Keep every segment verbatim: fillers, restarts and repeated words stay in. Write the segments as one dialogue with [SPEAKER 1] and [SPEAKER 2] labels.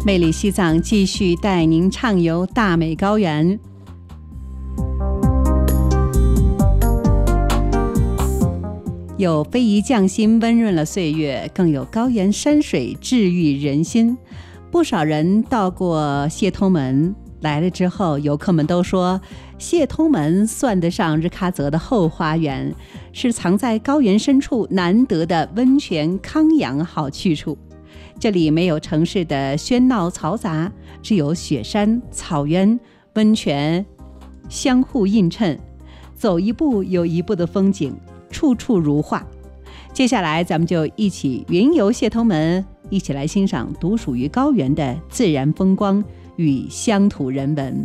[SPEAKER 1] 魅力西藏继续带您畅游大美高原。有非遗匠心温润了岁月，更有高原山水治愈人心。不少人到过谢通门，来了之后，游客们都说谢通门算得上日喀则的后花园，是藏在高原深处难得的温泉康养好去处。这里没有城市的喧闹嘈杂，只有雪山、草原、温泉相互映衬，走一步有一步的风景，处处如画。接下来咱们就一起云游谢通门，一起来欣赏独属于高原的自然风光与乡土人文。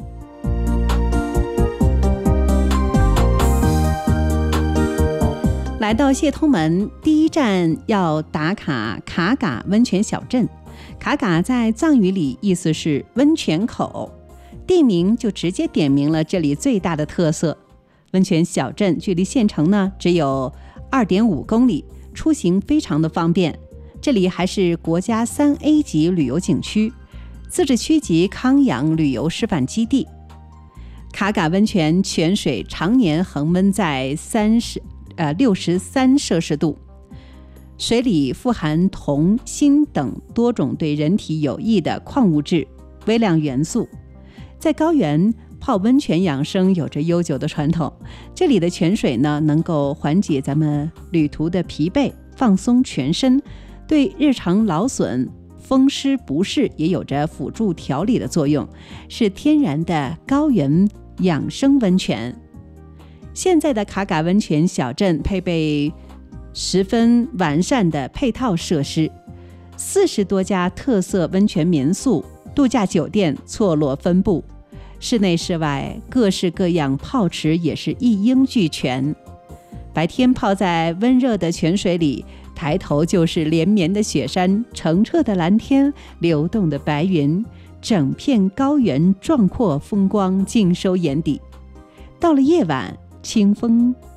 [SPEAKER 1] 来到谢通门，第一站要打卡卡嘎温泉小镇。卡嘎在藏语里意思是温泉口，地名就直接点明了这里最大的特色。温泉小镇距离县城呢只有 二点五公里，出行非常的方便。这里还是国家 三 A 级旅游景区，自治区级康养旅游示范基地。卡嘎温泉泉水常年恒温在三十呃六十三摄氏度，水里富含铜、锌等多种对人体有益的矿物质、微量元素。在高原泡温泉养生有着悠久的传统，这里的泉水呢，能够缓解咱们旅途的疲惫，放松全身，对日常劳损、风湿不适也有着辅助调理的作用，是天然的高原养生温泉。现在的卡嘎温泉小镇配备十分完善的配套设施，四十多家特色温泉民宿、度假酒店错落分布，室内室外各式各样泡池也是一应俱全。白天泡在温热的泉水里，抬头就是连绵的雪山、澄澈的蓝天、流动的白云，整片高原壮阔风光尽收眼底。到了夜晚，清风